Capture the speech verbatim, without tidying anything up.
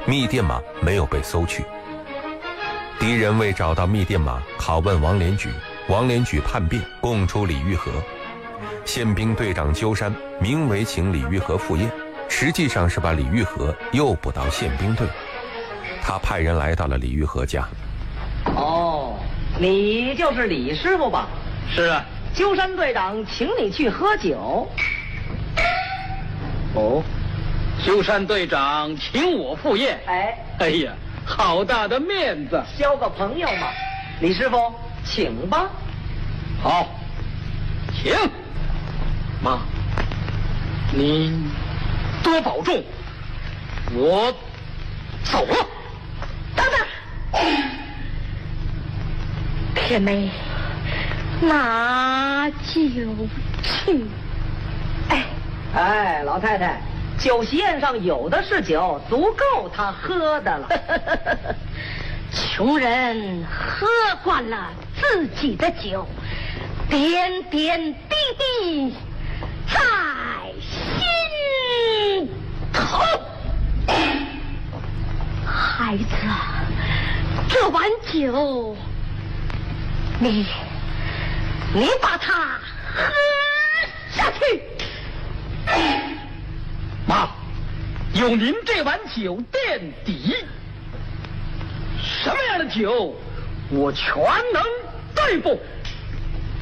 密电码没有被搜去。敌人为找到密电码，拷问王连举，王连举叛变，供出李玉和。宪兵队长鸠山名为请李玉和赴宴，实际上是把李玉和诱捕到宪兵队。他派人来到了李玉和家。 哦，你就是李师傅吧？ 是啊。 鸠山队长请你去喝酒。 哦，鸠山队长请我赴宴。 哎， 哎呀，好大的面子， 交个朋友嘛。李师傅，请吧。 好，请。妈，您多保重，我走了。 等等，天妹，拿酒去。哎哎，老太太，酒席宴上有的是酒，足够他喝的了。 穷人喝惯了自己的酒，点点滴滴在心头。孩子，这碗酒，你你把它喝下去。 妈，有您这碗酒垫底，什么样的酒我全能对付。